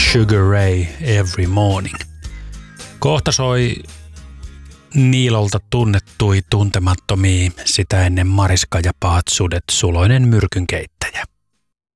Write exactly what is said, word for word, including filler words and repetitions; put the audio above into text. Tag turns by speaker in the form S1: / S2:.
S1: Sugar Ray Every Morning. Kohta soi Niilolta tunnettui tuntemattomia, sitä ennen Mariska ja pahat sudet, Suloinen myrkynkeitto.